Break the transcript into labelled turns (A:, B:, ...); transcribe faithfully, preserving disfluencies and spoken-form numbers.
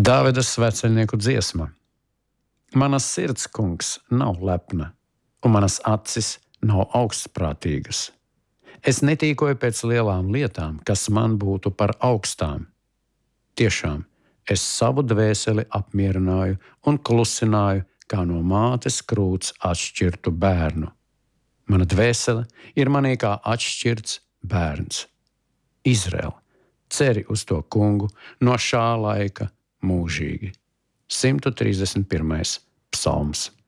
A: Dāvida svētceļnieku dziesma. Manas sirds, kungs, nav lepna, un manas acis nav augstprātīgas. Es netīkoju pēc lielām lietām, kas man būtu par augstām. Tiešām, es savu dvēseli apmierināju un klusināju, kā no mātes krūts atšķirtu bērnu. Mana dvēsele ir manī kā atšķirts bērns. Izraēl, ceri uz to kungu no šā laika mūžīgi. simt trīsdesmit pirmais psalms.